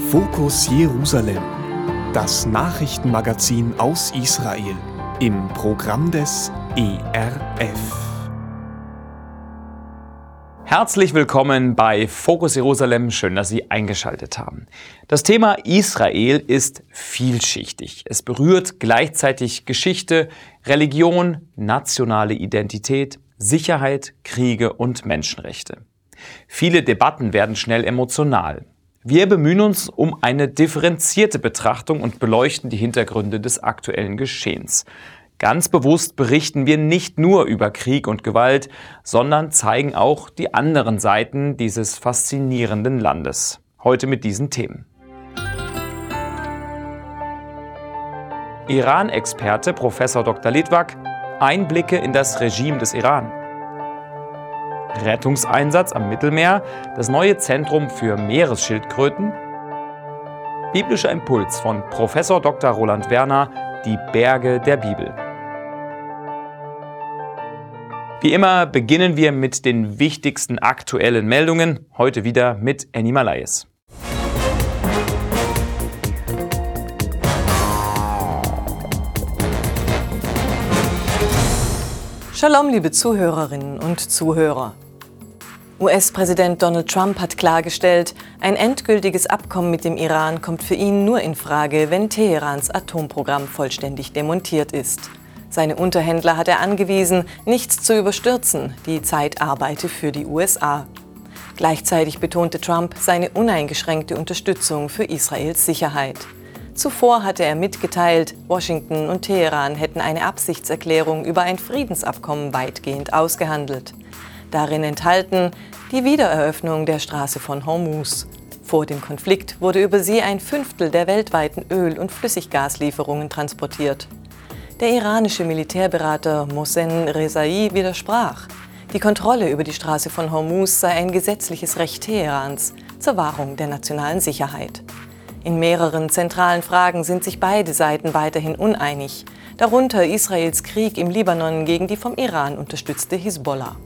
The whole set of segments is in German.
Fokus Jerusalem, das Nachrichtenmagazin aus Israel im Programm des ERF. Herzlich willkommen bei Fokus Jerusalem. Schön, dass Sie eingeschaltet haben. Das Thema Israel ist vielschichtig. Es berührt gleichzeitig Geschichte, Religion, nationale Identität, Sicherheit, Kriege und Menschenrechte. Viele Debatten werden schnell emotional. Wir bemühen uns um eine differenzierte Betrachtung und beleuchten die Hintergründe des aktuellen Geschehens. Ganz bewusst berichten wir nicht nur über Krieg und Gewalt, sondern zeigen auch die anderen Seiten dieses faszinierenden Landes. Heute mit diesen Themen. Iran-Experte Prof. Dr. Litvak, Einblicke in das Regime des Iran. Rettungseinsatz am Mittelmeer, das neue Zentrum für Meeresschildkröten. Biblischer Impuls von Prof. Dr. Roland Werner, die Berge der Bibel. Wie immer beginnen wir mit den wichtigsten aktuellen Meldungen, heute wieder mit Annie Malayes. Shalom, liebe Zuhörerinnen und Zuhörer. US-Präsident Donald Trump hat klargestellt, ein endgültiges Abkommen mit dem Iran kommt für ihn nur in Frage, wenn Teherans Atomprogramm vollständig demontiert ist. Seine Unterhändler hat er angewiesen, nichts zu überstürzen, die Zeit arbeite für die USA. Gleichzeitig betonte Trump seine uneingeschränkte Unterstützung für Israels Sicherheit. Zuvor hatte er mitgeteilt, Washington und Teheran hätten eine Absichtserklärung über ein Friedensabkommen weitgehend ausgehandelt. Darin enthalten die Wiedereröffnung der Straße von Hormuz. Vor dem Konflikt wurde über sie ein Fünftel der weltweiten Öl- und Flüssiggaslieferungen transportiert. Der iranische Militärberater Mohsen Rezai widersprach. Die Kontrolle über die Straße von Hormuz sei ein gesetzliches Recht Teherans zur Wahrung der nationalen Sicherheit. In mehreren zentralen Fragen sind sich beide Seiten weiterhin uneinig, darunter Israels Krieg im Libanon gegen die vom Iran unterstützte Hisbollah.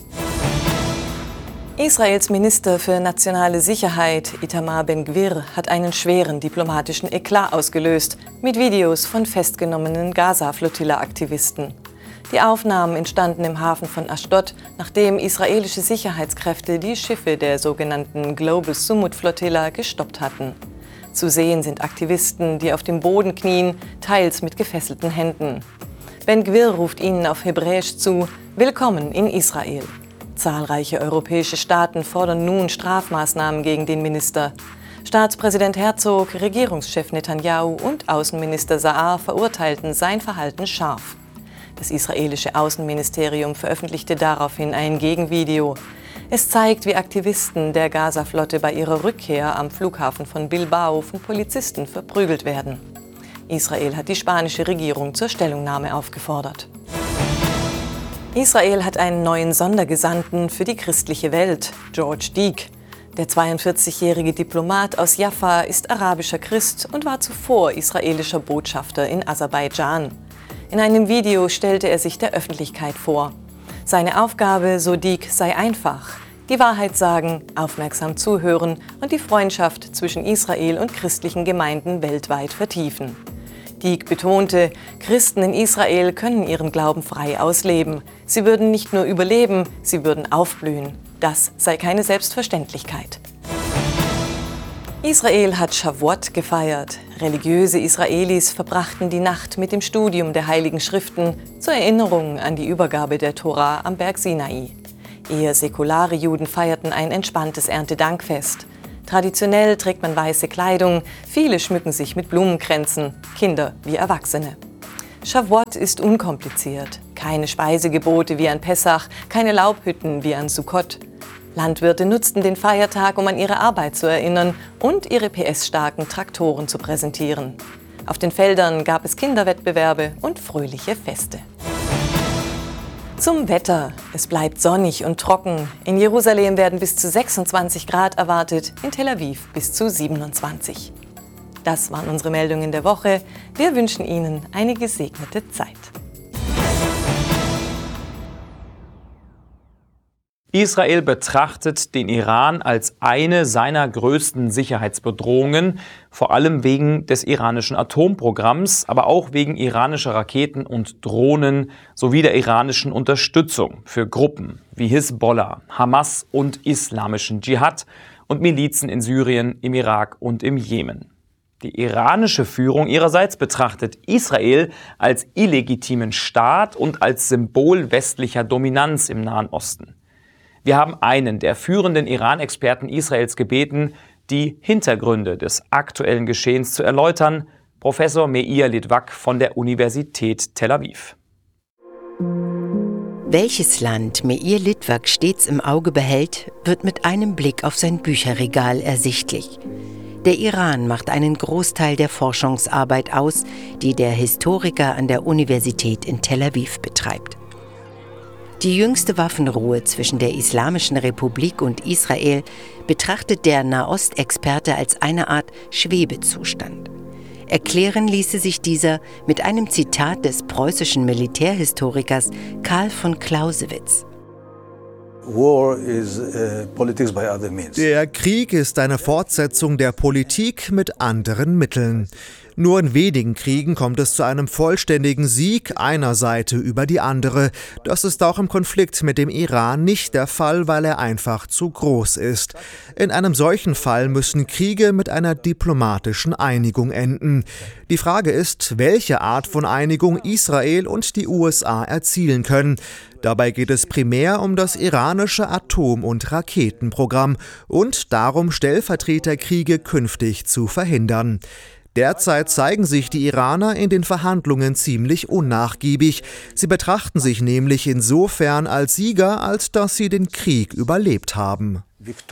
Israels Minister für nationale Sicherheit, Itamar Ben-Gvir, hat einen schweren diplomatischen Eklat ausgelöst mit Videos von festgenommenen Gaza-Flotilla-Aktivisten. Die Aufnahmen entstanden im Hafen von Ashdod, nachdem israelische Sicherheitskräfte die Schiffe der sogenannten Global Sumud-Flotilla gestoppt hatten. Zu sehen sind Aktivisten, die auf dem Boden knien, teils mit gefesselten Händen. Ben-Gvir ruft ihnen auf Hebräisch zu: Willkommen in Israel. Zahlreiche europäische Staaten fordern nun Strafmaßnahmen gegen den Minister. Staatspräsident Herzog, Regierungschef Netanyahu und Außenminister Saar verurteilten sein Verhalten scharf. Das israelische Außenministerium veröffentlichte daraufhin ein Gegenvideo. Es zeigt, wie Aktivisten der Gaza-Flotte bei ihrer Rückkehr am Flughafen von Bilbao von Polizisten verprügelt werden. Israel hat die spanische Regierung zur Stellungnahme aufgefordert. Israel hat einen neuen Sondergesandten für die christliche Welt, George Deek. Der 42-jährige Diplomat aus Jaffa ist arabischer Christ und war zuvor israelischer Botschafter in Aserbaidschan. In einem Video stellte er sich der Öffentlichkeit vor. Seine Aufgabe, so Deek, sei einfach: die Wahrheit sagen, aufmerksam zuhören und die Freundschaft zwischen Israel und christlichen Gemeinden weltweit vertiefen. Deek betonte, Christen in Israel können ihren Glauben frei ausleben. Sie würden nicht nur überleben, sie würden aufblühen. Das sei keine Selbstverständlichkeit. Israel hat Shavuot gefeiert. Religiöse Israelis verbrachten die Nacht mit dem Studium der Heiligen Schriften zur Erinnerung an die Übergabe der Tora am Berg Sinai. Eher säkulare Juden feierten ein entspanntes Erntedankfest. Traditionell trägt man weiße Kleidung, viele schmücken sich mit Blumenkränzen, Kinder wie Erwachsene. Shavuot ist unkompliziert. Keine Speisegebote wie an Pessach, keine Laubhütten wie an Sukkot. Landwirte nutzten den Feiertag, um an ihre Arbeit zu erinnern und ihre PS-starken Traktoren zu präsentieren. Auf den Feldern gab es Kinderwettbewerbe und fröhliche Feste. Zum Wetter. Es bleibt sonnig und trocken. In Jerusalem werden bis zu 26 Grad erwartet, in Tel Aviv bis zu 27. Das waren unsere Meldungen der Woche. Wir wünschen Ihnen eine gesegnete Zeit. Israel betrachtet den Iran als eine seiner größten Sicherheitsbedrohungen, vor allem wegen des iranischen Atomprogramms, aber auch wegen iranischer Raketen und Drohnen sowie der iranischen Unterstützung für Gruppen wie Hisbollah, Hamas und islamischen Dschihad und Milizen in Syrien, im Irak und im Jemen. Die iranische Führung ihrerseits betrachtet Israel als illegitimen Staat und als Symbol westlicher Dominanz im Nahen Osten. Wir haben einen der führenden Iran-Experten Israels gebeten, die Hintergründe des aktuellen Geschehens zu erläutern, Professor Meir Litvak von der Universität Tel Aviv. Welches Land Meir Litvak stets im Auge behält, wird mit einem Blick auf sein Bücherregal ersichtlich. Der Iran macht einen Großteil der Forschungsarbeit aus, die der Historiker an der Universität in Tel Aviv betreibt. Die jüngste Waffenruhe zwischen der Islamischen Republik und Israel betrachtet der Nahostexperte als eine Art Schwebezustand. Erklären ließe sich dieser mit einem Zitat des preußischen Militärhistorikers Karl von Clausewitz. Der Krieg ist eine Fortsetzung der Politik mit anderen Mitteln. Nur in wenigen Kriegen kommt es zu einem vollständigen Sieg einer Seite über die andere. Das ist auch im Konflikt mit dem Iran nicht der Fall, weil er einfach zu groß ist. In einem solchen Fall müssen Kriege mit einer diplomatischen Einigung enden. Die Frage ist, welche Art von Einigung Israel und die USA erzielen können. Dabei geht es primär um das iranische Atom- und Raketenprogramm und darum, Stellvertreterkriege künftig zu verhindern. Derzeit zeigen sich die Iraner in den Verhandlungen ziemlich unnachgiebig. Sie betrachten sich nämlich insofern als Sieger, als dass sie den Krieg überlebt haben.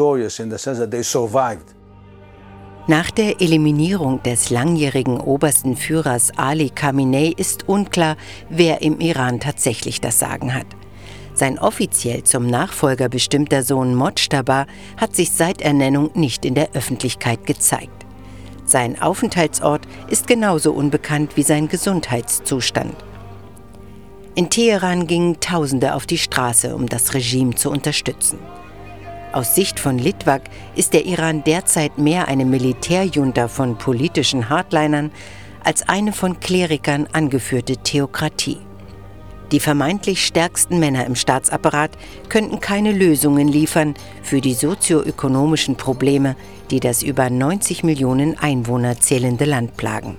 Nach der Eliminierung des langjährigen obersten Führers Ali Khamenei ist unklar, wer im Iran tatsächlich das Sagen hat. Sein offiziell zum Nachfolger bestimmter Sohn Mojtaba hat sich seit Ernennung nicht in der Öffentlichkeit gezeigt. Sein Aufenthaltsort ist genauso unbekannt wie sein Gesundheitszustand. In Teheran gingen Tausende auf die Straße, um das Regime zu unterstützen. Aus Sicht von Litvak ist der Iran derzeit mehr eine Militärjunta von politischen Hardlinern als eine von Klerikern angeführte Theokratie. Die vermeintlich stärksten Männer im Staatsapparat könnten keine Lösungen liefern für die sozioökonomischen Probleme, die das über 90 Millionen Einwohner zählende Land plagen.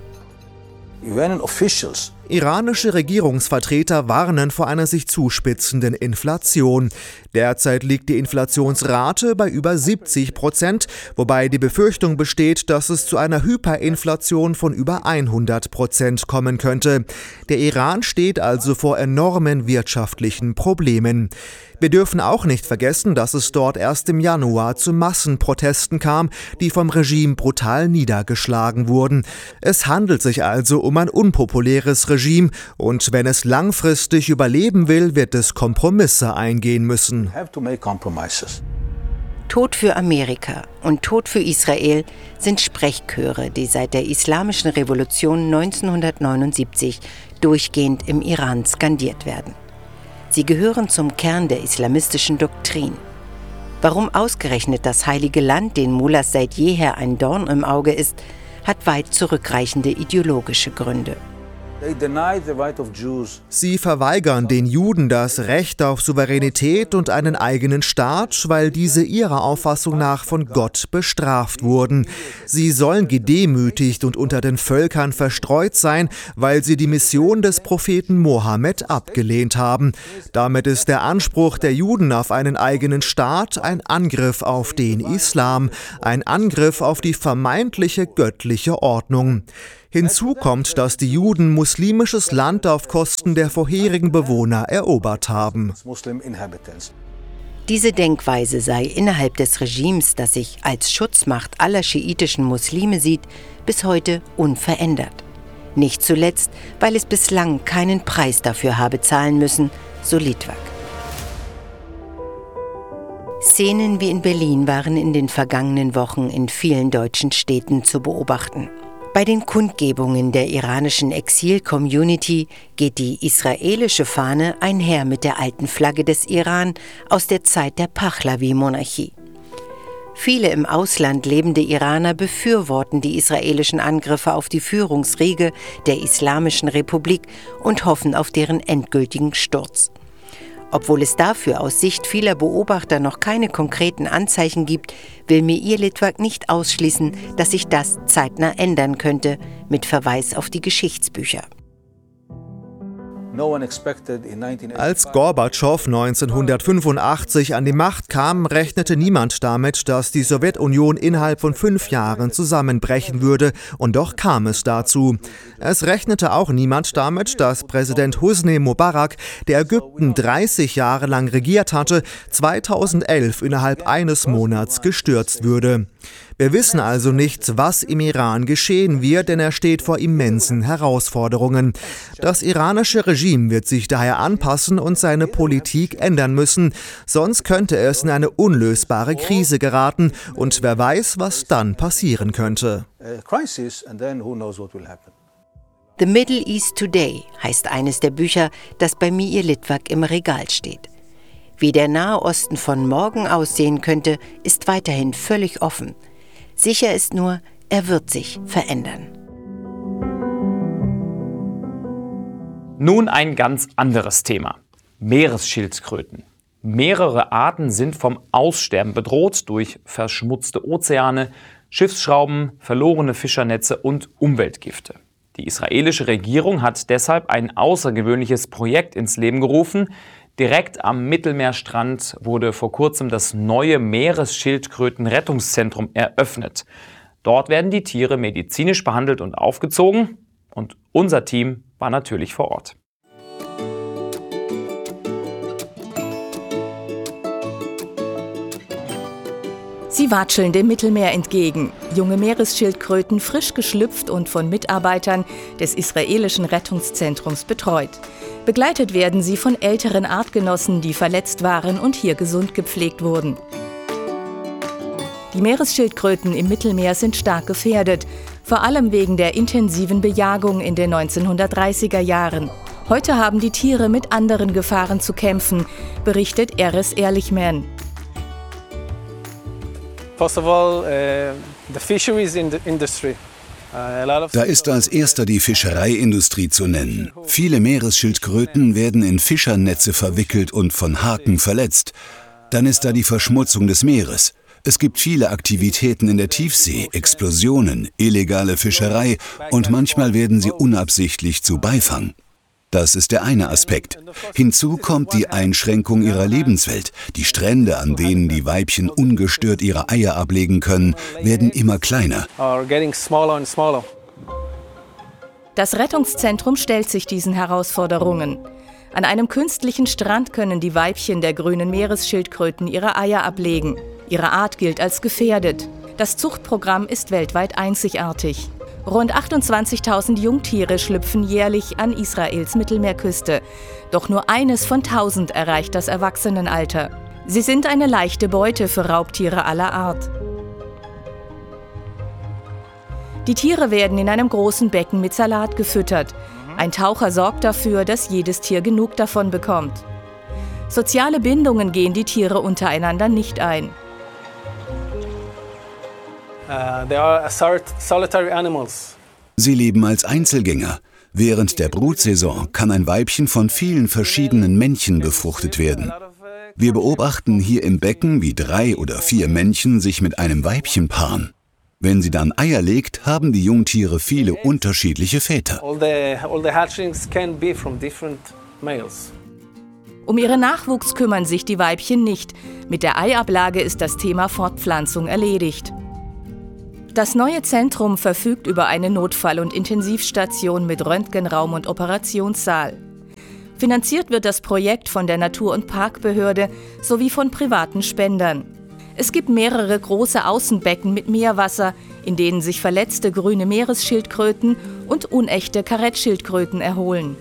Iranische Regierungsvertreter warnen vor einer sich zuspitzenden Inflation. Derzeit liegt die Inflationsrate bei über 70%, wobei die Befürchtung besteht, dass es zu einer Hyperinflation von über 100% kommen könnte. Der Iran steht also vor enormen wirtschaftlichen Problemen. Wir dürfen auch nicht vergessen, dass es dort erst im Januar zu Massenprotesten kam, die vom Regime brutal niedergeschlagen wurden. Es handelt sich also um ein unpopuläres Regime und wenn es langfristig überleben will, wird es Kompromisse eingehen müssen. Tod für Amerika und Tod für Israel sind Sprechchöre, die seit der Islamischen Revolution 1979 durchgehend im Iran skandiert werden. Sie gehören zum Kern der islamistischen Doktrin. Warum ausgerechnet das Heilige Land den Mullahs seit jeher ein Dorn im Auge ist, hat weit zurückreichende ideologische Gründe. Sie verweigern den Juden das Recht auf Souveränität und einen eigenen Staat, weil diese ihrer Auffassung nach von Gott bestraft wurden. Sie sollen gedemütigt und unter den Völkern verstreut sein, weil sie die Mission des Propheten Mohammed abgelehnt haben. Damit ist der Anspruch der Juden auf einen eigenen Staat ein Angriff auf den Islam, ein Angriff auf die vermeintliche göttliche Ordnung. Hinzu kommt, dass die Juden muslimisches Land auf Kosten der vorherigen Bewohner erobert haben. Diese Denkweise sei innerhalb des Regimes, das sich als Schutzmacht aller schiitischen Muslime sieht, bis heute unverändert. Nicht zuletzt, weil es bislang keinen Preis dafür habe zahlen müssen, so Litvak. Szenen wie in Berlin waren in den vergangenen Wochen in vielen deutschen Städten zu beobachten. Bei den Kundgebungen der iranischen Exil-Community geht die israelische Fahne einher mit der alten Flagge des Iran aus der Zeit der Pahlavi-Monarchie. Viele im Ausland lebende Iraner befürworten die israelischen Angriffe auf die Führungsriege der Islamischen Republik und hoffen auf deren endgültigen Sturz. Obwohl es dafür aus Sicht vieler Beobachter noch keine konkreten Anzeichen gibt, will Meir Litvak nicht ausschließen, dass sich das zeitnah ändern könnte, mit Verweis auf die Geschichtsbücher. Als Gorbatschow 1985 an die Macht kam, rechnete niemand damit, dass die Sowjetunion innerhalb von 5 Jahren zusammenbrechen würde, und doch kam es dazu. Es rechnete auch niemand damit, dass Präsident Hosni Mubarak, der Ägypten 30 Jahre lang regiert hatte, 2011 innerhalb eines Monats gestürzt würde. Wir wissen also nicht, was im Iran geschehen wird, denn er steht vor immensen Herausforderungen. Das iranische Regime wird sich daher anpassen und seine Politik ändern müssen, sonst könnte es in eine unlösbare Krise geraten und wer weiß, was dann passieren könnte. The Middle East Today heißt eines der Bücher, das bei Meir Litvak im Regal steht. Wie der Nahe Osten von morgen aussehen könnte, ist weiterhin völlig offen. Sicher ist nur, er wird sich verändern. Nun ein ganz anderes Thema. Meeresschildkröten. Mehrere Arten sind vom Aussterben bedroht durch verschmutzte Ozeane, Schiffsschrauben, verlorene Fischernetze und Umweltgifte. Die israelische Regierung hat deshalb ein außergewöhnliches Projekt ins Leben gerufen. Direkt am Mittelmeerstrand wurde vor kurzem das neue Meeresschildkröten-Rettungszentrum eröffnet. Dort werden die Tiere medizinisch behandelt und aufgezogen. Und unser Team war natürlich vor Ort. Sie watscheln dem Mittelmeer entgegen. Junge Meeresschildkröten, frisch geschlüpft und von Mitarbeitern des israelischen Rettungszentrums betreut. Begleitet werden sie von älteren Artgenossen, die verletzt waren und hier gesund gepflegt wurden. Die Meeresschildkröten im Mittelmeer sind stark gefährdet, vor allem wegen der intensiven Bejagung in den 1930er Jahren. Heute haben die Tiere mit anderen Gefahren zu kämpfen, berichtet Erez Ehrlichman. Da ist als erster die Fischereiindustrie zu nennen. Viele Meeresschildkröten werden in Fischernetze verwickelt und von Haken verletzt. Dann ist da die Verschmutzung des Meeres. Es gibt viele Aktivitäten in der Tiefsee, Explosionen, illegale Fischerei und manchmal werden sie unabsichtlich zu Beifang. Das ist der eine Aspekt. Hinzu kommt die Einschränkung ihrer Lebenswelt. Die Strände, an denen die Weibchen ungestört ihre Eier ablegen können, werden immer kleiner. Das Rettungszentrum stellt sich diesen Herausforderungen. An einem künstlichen Strand können die Weibchen der grünen Meeresschildkröten ihre Eier ablegen. Ihre Art gilt als gefährdet. Das Zuchtprogramm ist weltweit einzigartig. Rund 28.000 Jungtiere schlüpfen jährlich an Israels Mittelmeerküste. Doch nur eines von 1000 erreicht das Erwachsenenalter. Sie sind eine leichte Beute für Raubtiere aller Art. Die Tiere werden in einem großen Becken mit Salat gefüttert. Ein Taucher sorgt dafür, dass jedes Tier genug davon bekommt. Soziale Bindungen gehen die Tiere untereinander nicht ein. Sie leben als Einzelgänger. Während der Brutsaison kann ein Weibchen von vielen verschiedenen Männchen befruchtet werden. Wir beobachten hier im Becken, wie 3 oder 4 Männchen sich mit einem Weibchen paaren. Wenn sie dann Eier legt, haben die Jungtiere viele unterschiedliche Väter. Um ihren Nachwuchs kümmern sich die Weibchen nicht. Mit der Eiablage ist das Thema Fortpflanzung erledigt. Das neue Zentrum verfügt über eine Notfall- und Intensivstation mit Röntgenraum und Operationssaal. Finanziert wird das Projekt von der Natur- und Parkbehörde sowie von privaten Spendern. Es gibt mehrere große Außenbecken mit Meerwasser, in denen sich verletzte grüne Meeresschildkröten und unechte Karettschildkröten erholen.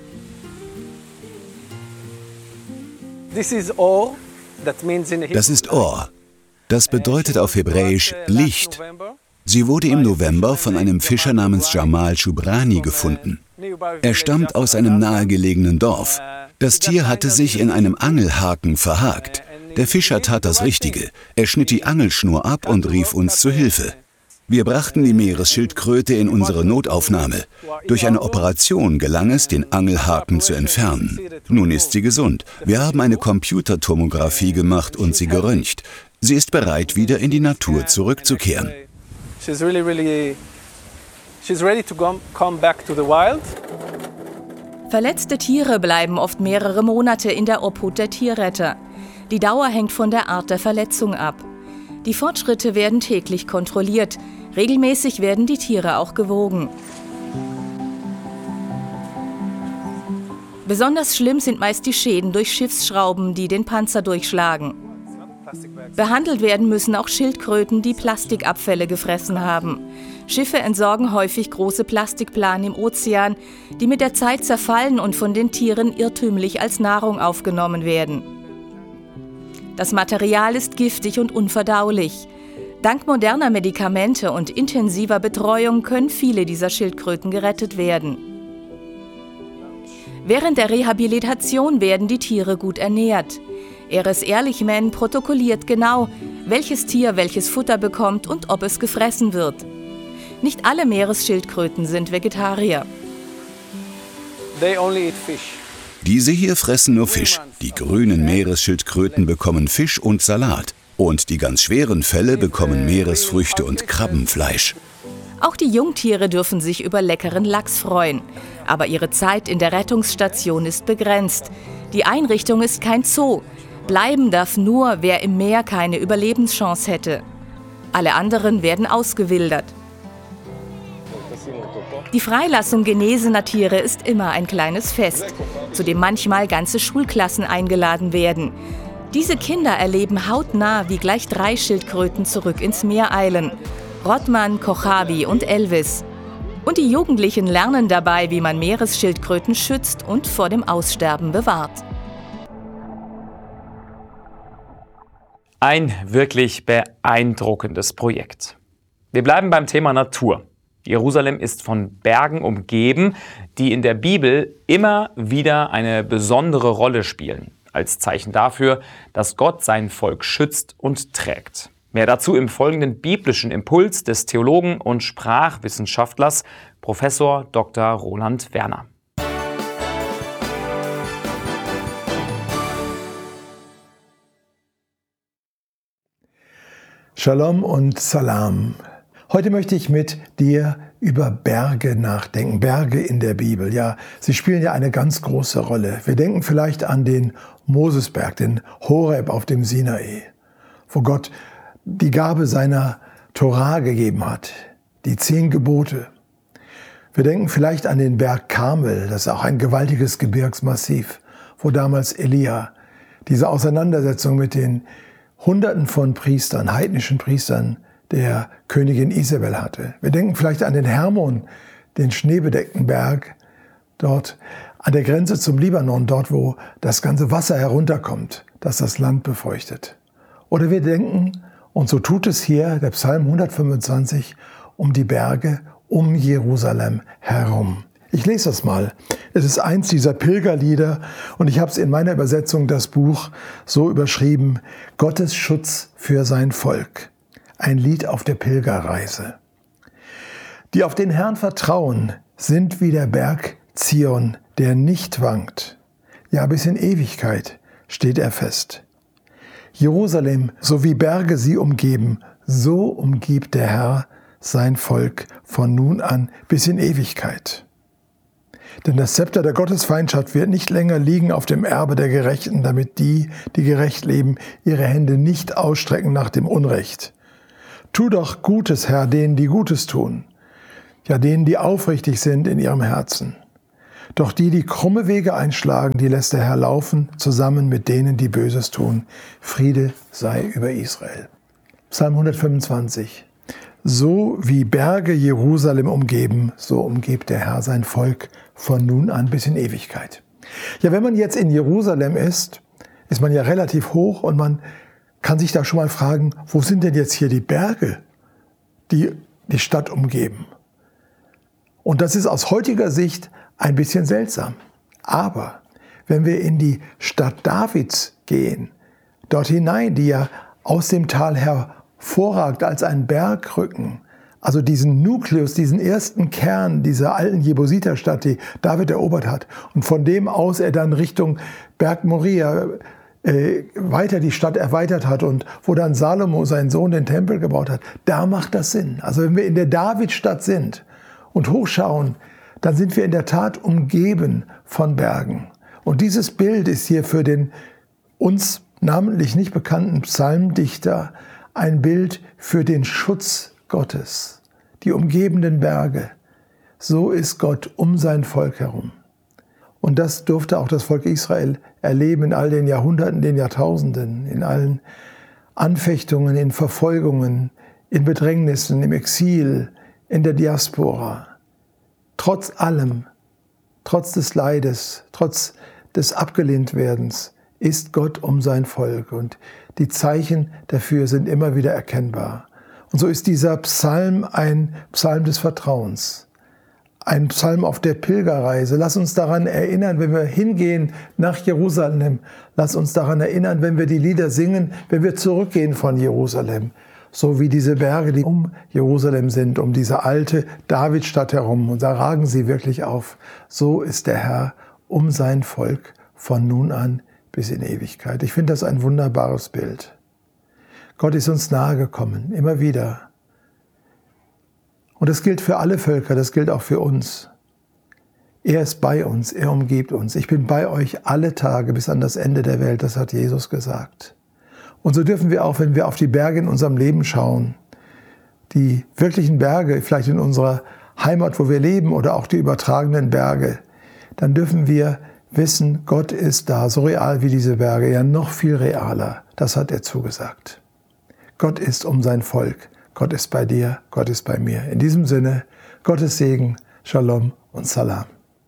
Das ist Or. Das bedeutet auf Hebräisch Licht. Sie wurde im November von einem Fischer namens Jamal Shubrani gefunden. Er stammt aus einem nahegelegenen Dorf. Das Tier hatte sich in einem Angelhaken verhakt. Der Fischer tat das Richtige. Er schnitt die Angelschnur ab und rief uns zu Hilfe. Wir brachten die Meeresschildkröte in unsere Notaufnahme. Durch eine Operation gelang es, den Angelhaken zu entfernen. Nun ist sie gesund. Wir haben eine Computertomographie gemacht und sie geröntgt. Sie ist bereit, wieder in die Natur zurückzukehren. She's ready to come back to the wild. Verletzte Tiere bleiben oft mehrere Monate in der Obhut der Tierretter. Die Dauer hängt von der Art der Verletzung ab. Die Fortschritte werden täglich kontrolliert. Regelmäßig werden die Tiere auch gewogen. Besonders schlimm sind meist die Schäden durch Schiffsschrauben, die den Panzer durchschlagen. Behandelt werden müssen auch Schildkröten, die Plastikabfälle gefressen haben. Schiffe entsorgen häufig große Plastikplanen im Ozean, die mit der Zeit zerfallen und von den Tieren irrtümlich als Nahrung aufgenommen werden. Das Material ist giftig und unverdaulich. Dank moderner Medikamente und intensiver Betreuung können viele dieser Schildkröten gerettet werden. Während der Rehabilitation werden die Tiere gut ernährt. Erez Ehrlichman protokolliert genau, welches Tier welches Futter bekommt und ob es gefressen wird. Nicht alle Meeresschildkröten sind Vegetarier. They only eat fish. Diese hier fressen nur Fisch. Die grünen Meeresschildkröten bekommen Fisch und Salat. Und die ganz schweren Fälle bekommen Meeresfrüchte und Krabbenfleisch. Auch die Jungtiere dürfen sich über leckeren Lachs freuen. Aber ihre Zeit in der Rettungsstation ist begrenzt. Die Einrichtung ist kein Zoo. Bleiben darf nur, wer im Meer keine Überlebenschance hätte. Alle anderen werden ausgewildert. Die Freilassung genesener Tiere ist immer ein kleines Fest, zu dem manchmal ganze Schulklassen eingeladen werden. Diese Kinder erleben hautnah, wie gleich 3 Schildkröten zurück ins Meer eilen. Rottmann, Kochavi und Elvis. Und die Jugendlichen lernen dabei, wie man Meeresschildkröten schützt und vor dem Aussterben bewahrt. Ein wirklich beeindruckendes Projekt. Wir bleiben beim Thema Natur. Jerusalem ist von Bergen umgeben, die in der Bibel immer wieder eine besondere Rolle spielen, als Zeichen dafür, dass Gott sein Volk schützt und trägt. Mehr dazu im folgenden biblischen Impuls des Theologen und Sprachwissenschaftlers Professor Dr. Roland Werner. Shalom und Salam. Heute möchte ich mit dir über Berge nachdenken, Berge in der Bibel. Ja, sie spielen ja eine ganz große Rolle. Wir denken vielleicht an den Mosesberg, den Horeb auf dem Sinai, wo Gott die Gabe seiner Torah gegeben hat, die 10 Gebote. Wir denken vielleicht an den Berg Karmel, das ist auch ein gewaltiges Gebirgsmassiv, wo damals Elia diese Auseinandersetzung mit den Hunderten von Priestern, heidnischen Priestern, der Königin Isabel hatte. Wir denken vielleicht an den Hermon, den schneebedeckten Berg, dort an der Grenze zum Libanon, dort wo das ganze Wasser herunterkommt, das das Land befeuchtet. Oder wir denken, und so tut es hier, der Psalm 125, um die Berge um Jerusalem herum. Ich lese das mal. Es ist eins dieser Pilgerlieder und ich habe es in meiner Übersetzung, das Buch, so überschrieben: Gottes Schutz für sein Volk. Ein Lied auf der Pilgerreise. Die auf den Herrn vertrauen, sind wie der Berg Zion, der nicht wankt. Ja, bis in Ewigkeit steht er fest. Jerusalem, so wie Berge sie umgeben, so umgibt der Herr sein Volk von nun an bis in Ewigkeit. Denn das Zepter der Gottesfeindschaft wird nicht länger liegen auf dem Erbe der Gerechten, damit die, die gerecht leben, ihre Hände nicht ausstrecken nach dem Unrecht. Tu doch Gutes, Herr, denen, die Gutes tun, ja denen, die aufrichtig sind in ihrem Herzen. Doch die, die krumme Wege einschlagen, die lässt der Herr laufen, zusammen mit denen, die Böses tun. Friede sei über Israel. Psalm 125. So wie Berge Jerusalem umgeben, so umgibt der Herr sein Volk von nun an bis in Ewigkeit. Ja, wenn man jetzt in Jerusalem ist man ja relativ hoch und man kann sich da schon mal fragen, wo sind denn jetzt hier die Berge, die die Stadt umgeben. Und das ist aus heutiger Sicht ein bisschen seltsam. Aber wenn wir in die Stadt Davids gehen, dort hinein, die ja aus dem Tal hervorragt als ein Bergrücken, also diesen Nukleus, diesen ersten Kern dieser alten Jebusiterstadt, die David erobert hat, und von dem aus er dann Richtung Berg Moria weiter die Stadt erweitert hat und wo dann Salomo, sein Sohn, den Tempel gebaut hat, da macht das Sinn. Also wenn wir in der Davidstadt sind und hochschauen, dann sind wir in der Tat umgeben von Bergen. Und dieses Bild ist hier für den uns namentlich nicht bekannten Psalmdichter ein Bild für den Schutz Gottes, die umgebenden Berge. So ist Gott um sein Volk herum. Und das durfte auch das Volk Israel erleben in all den Jahrhunderten, den Jahrtausenden, in allen Anfechtungen, in Verfolgungen, in Bedrängnissen, im Exil, in der Diaspora. Trotz allem, trotz des Leides, trotz des Abgelehntwerdens ist Gott um sein Volk. Und die Zeichen dafür sind immer wieder erkennbar. Und so ist dieser Psalm ein Psalm des Vertrauens. Ein Psalm auf der Pilgerreise. Lass uns daran erinnern, wenn wir hingehen nach Jerusalem. Lass uns daran erinnern, wenn wir die Lieder singen, wenn wir zurückgehen von Jerusalem. So wie diese Berge, die um Jerusalem sind, um diese alte Davidstadt herum. Und da ragen sie wirklich auf. So ist der Herr um sein Volk von nun an bis in Ewigkeit. Ich finde das ein wunderbares Bild. Gott ist uns nahegekommen, immer wieder. Und das gilt für alle Völker, das gilt auch für uns. Er ist bei uns, er umgibt uns. Ich bin bei euch alle Tage bis an das Ende der Welt, das hat Jesus gesagt. Und so dürfen wir auch, wenn wir auf die Berge in unserem Leben schauen, die wirklichen Berge, vielleicht in unserer Heimat, wo wir leben, oder auch die übertragenen Berge, dann dürfen wir wissen, Gott ist da, so real wie diese Berge, ja noch viel realer. Das hat er zugesagt. Gott ist um sein Volk. Gott ist bei dir, Gott ist bei mir. In diesem Sinne, Gottes Segen, Shalom und Salam.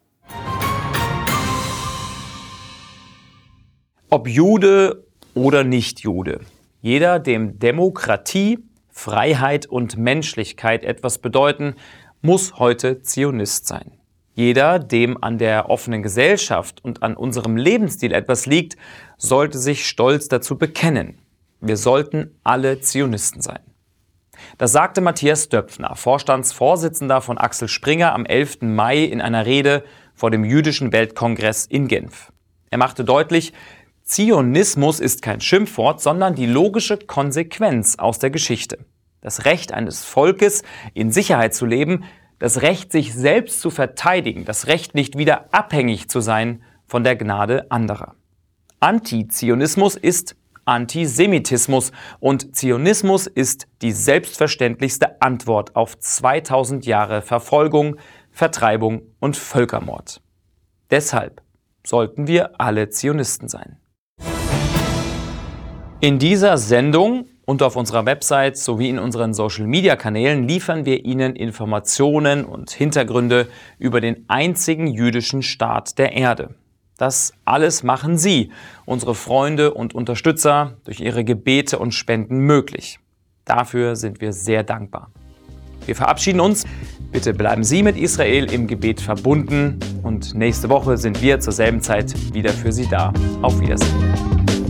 Ob Jude oder Nicht-Jude, jeder, dem Demokratie, Freiheit und Menschlichkeit etwas bedeuten, muss heute Zionist sein. Jeder, dem an der offenen Gesellschaft und an unserem Lebensstil etwas liegt, sollte sich stolz dazu bekennen. Wir sollten alle Zionisten sein. Das sagte Matthias Döpfner, Vorstandsvorsitzender von Axel Springer, am 11. Mai in einer Rede vor dem Jüdischen Weltkongress in Genf. Er machte deutlich, Zionismus ist kein Schimpfwort, sondern die logische Konsequenz aus der Geschichte. Das Recht eines Volkes, in Sicherheit zu leben, das Recht, sich selbst zu verteidigen, das Recht, nicht wieder abhängig zu sein von der Gnade anderer. Antizionismus ist Antisemitismus und Zionismus ist die selbstverständlichste Antwort auf 2000 Jahre Verfolgung, Vertreibung und Völkermord. Deshalb sollten wir alle Zionisten sein. In dieser Sendung und auf unserer Website sowie in unseren Social-Media-Kanälen liefern wir Ihnen Informationen und Hintergründe über den einzigen jüdischen Staat der Erde. Das alles machen Sie, unsere Freunde und Unterstützer, durch Ihre Gebete und Spenden möglich. Dafür sind wir sehr dankbar. Wir verabschieden uns. Bitte bleiben Sie mit Israel im Gebet verbunden und nächste Woche sind wir zur selben Zeit wieder für Sie da. Auf Wiedersehen.